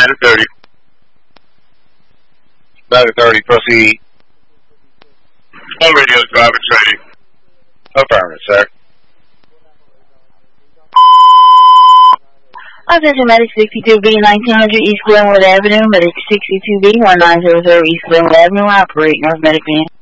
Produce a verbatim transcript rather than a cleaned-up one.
Matter thirty. Matter thirty, proceed. All radio driver training. Affirmative, sir. Attention Medic sixty-two B, nineteen hundred East Glenwood Avenue, Medic sixty-two B, one nine zero zero East Glenwood Avenue, operate North Medic Van.